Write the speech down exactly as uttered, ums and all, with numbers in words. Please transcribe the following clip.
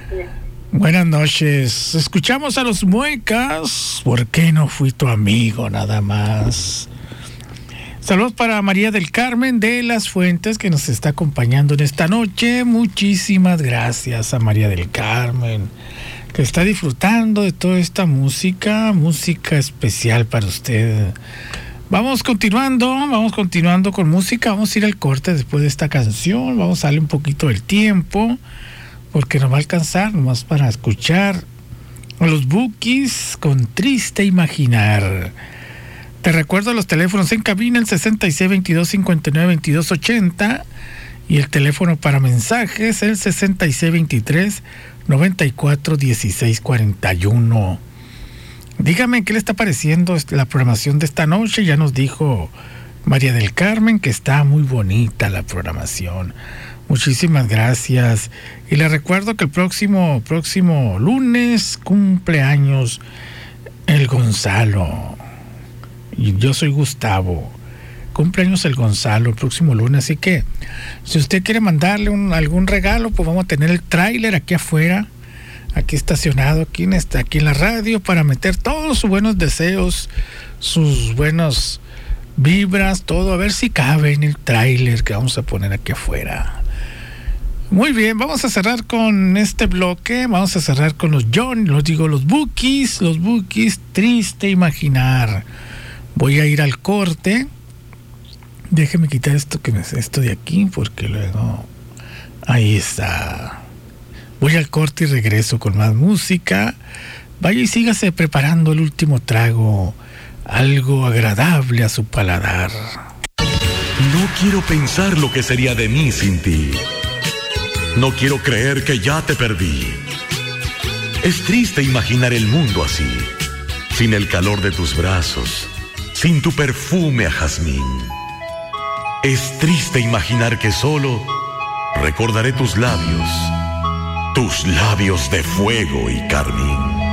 noches. Buenas noches. Escuchamos a los Muecas. ¿Por qué no fui tu amigo nada más? Saludos para María del Carmen de Las Fuentes, que nos está acompañando en esta noche. Muchísimas gracias a María del Carmen, que está disfrutando de toda esta música, música especial para usted. Vamos continuando, vamos continuando con música. Vamos a ir al corte después de esta canción. Vamos a darle un poquito del tiempo, porque nos va a alcanzar nomás para escuchar a los Bukis con Triste Imaginar. Te recuerdo los teléfonos en cabina, el sesenta y seis, veintidós, cincuenta y nueve, veintidós, ochenta, y el teléfono para mensajes, el sesenta y seis, veintitrés, noventa y cuatro, dieciséis, cuarenta y uno. Dígame qué le está pareciendo la programación de esta noche. Ya nos dijo María del Carmen que está muy bonita la programación. Muchísimas gracias. Y le recuerdo que el próximo, próximo lunes cumple años el Gonzalo. Y yo soy Gustavo. Cumpleaños el Gonzalo el próximo lunes, así que si usted quiere mandarle un, algún regalo, pues vamos a tener el tráiler aquí afuera, aquí estacionado, aquí en, esta, aquí en la radio, para meter todos sus buenos deseos, sus buenos vibras, todo, a ver si cabe en el tráiler que vamos a poner aquí afuera. Muy bien, vamos a cerrar con este bloque, vamos a cerrar con los John, los digo, los Bukis, los Bukis, Triste Imaginar. Voy a ir al corte. Déjeme quitar esto que me esto de aquí, porque luego ahí está. Voy al corte y regreso con más música. Vaya y sígase preparando el último trago, algo agradable a su paladar. No quiero pensar lo que sería de mí sin ti. No quiero creer que ya te perdí. Es triste imaginar el mundo así, sin el calor de tus brazos, sin tu perfume a jazmín. Es triste imaginar que solo recordaré tus labios, tus labios de fuego y carmín.